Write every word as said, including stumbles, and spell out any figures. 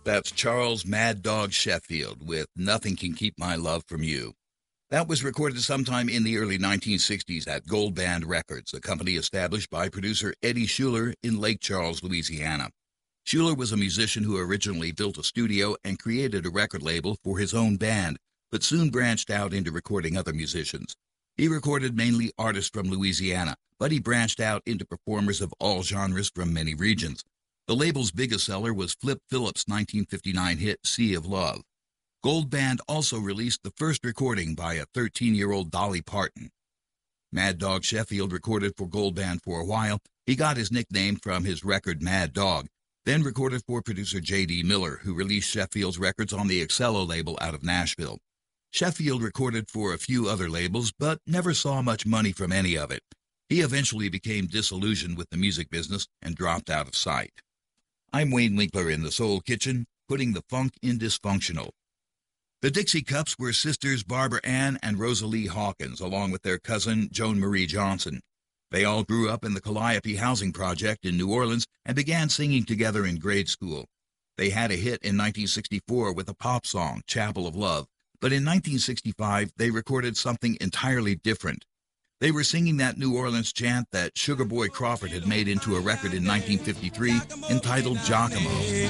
That's Charles Mad Dog Sheffield with Nothing Can Keep My Love From You. That was recorded sometime in the early nineteen sixties at Gold Band Records, a company established by producer Eddie Schuler in Lake Charles, Louisiana. Schuler was a musician who originally built a studio and created a record label for his own band, but soon branched out into recording other musicians. He recorded mainly artists from Louisiana, but he branched out into performers of all genres from many regions. The label's biggest seller was Flip Phillips' nineteen fifty-nine hit Sea of Love. Gold Band also released the first recording by a thirteen-year-old Dolly Parton. Mad Dog Sheffield recorded for Gold Band for a while. He got his nickname from his record Mad Dog, then recorded for producer J D Miller, who released Sheffield's records on the Excello label out of Nashville. Sheffield recorded for a few other labels, but never saw much money from any of it. He eventually became disillusioned with the music business and dropped out of sight. I'm Wayne Winkler in the Soul Kitchen, putting the funk in dysfunctional. The Dixie Cups were sisters Barbara Ann and Rosalie Hawkins, along with their cousin Joan Marie Johnson. They all grew up in the Calliope Housing Project in New Orleans and began singing together in grade school. They had a hit in nineteen sixty-four with a pop song, Chapel of Love. But in nineteen sixty-five, they recorded something entirely different. They were singing that New Orleans chant that Sugar Boy Crawford had made into a record in nineteen fifty-three entitled Giacomo.